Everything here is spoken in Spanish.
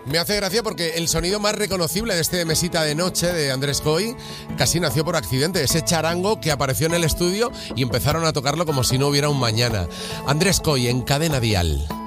Me hace gracia porque el sonido más reconocible de este Mesita de Noche de Andrés Coy casi nació por accidente. Ese charango que apareció en el estudio y empezaron a tocarlo como si no hubiera un mañana. Andrés Coy en Cadena Dial.